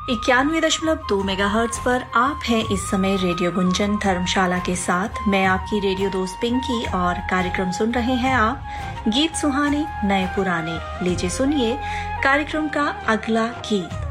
91.2 megahertz पर आप हैं इस समय रेडियो गुंजन धर्मशाला के साथ। मैं आपकी रेडियो दोस्त पिंकी और कार्यक्रम सुन रहे हैं आप गीत सुहाने नए पुराने। लीजिए सुनिए कार्यक्रम का अगला गीत।